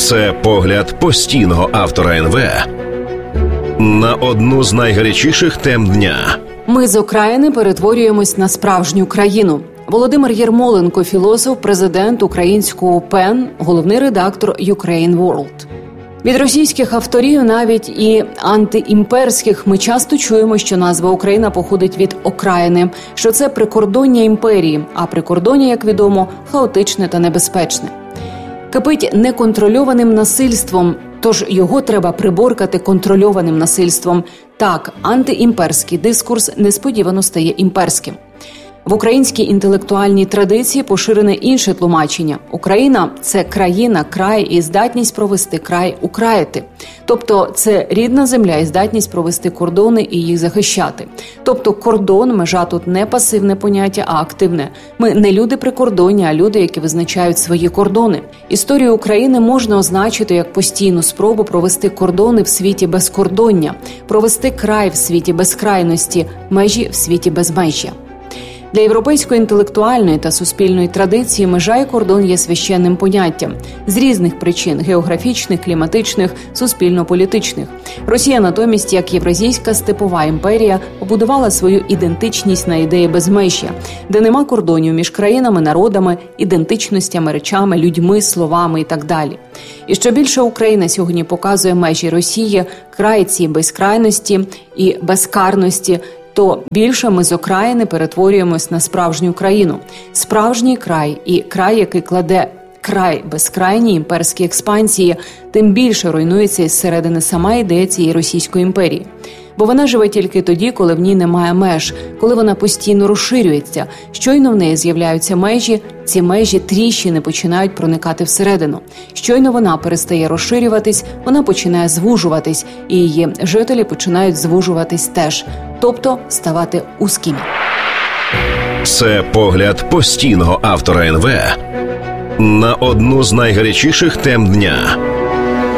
Це погляд постійного автора НВ на одну з найгарячіших тем дня. Ми з окраїни перетворюємось на справжню країну. Володимир Єрмоленко, філософ, президент українського ПЕН, головний редактор Ukraine World. Від російських авторів, навіть і антиімперських, ми часто чуємо, що назва Україна походить від окраїни, що це прикордоння імперії, а прикордоння, як відомо, хаотичне та небезпечне. Кипить неконтрольованим насильством, тож його треба приборкати контрольованим насильством. Так, антиімперський дискурс несподівано стає імперським. В українській інтелектуальній традиції поширене інше тлумачення. Україна – це країна, край і здатність провести край україти. Тобто це рідна земля і здатність провести кордони і їх захищати. Тобто кордон, межа тут не пасивне поняття, а активне. Ми не люди прикордоння, а люди, які визначають свої кордони. Історію України можна означити як постійну спробу провести кордони в світі безкордоння, провести край в світі безкрайності, межі в світі безмежжя. Для європейської інтелектуальної та суспільної традиції межа і кордон є священним поняттям. З різних причин – географічних, кліматичних, суспільно-політичних. Росія натомість, як євразійська степова імперія, побудувала свою ідентичність на ідеї безмежжя, де нема кордонів між країнами, народами, ідентичностями, речами, людьми, словами і так далі. І що більше Україна сьогодні показує межі Росії, край цієї безкрайності і безкарності, то більше ми з окраїни перетворюємось на справжню країну. Справжній край і край, який кладе край безкрайній імперській експансії, тим більше руйнується із середини сама ідея цієї Російської імперії. Бо вона живе тільки тоді, коли в ній немає меж, коли вона постійно розширюється. Щойно в неї з'являються межі, ці межі тріщини починають проникати всередину. Щойно вона перестає розширюватись, вона починає звужуватись, і її жителі починають звужуватись теж, тобто ставати узкими. Це погляд постійного автора НВ на одну з найгарячіших тем дня.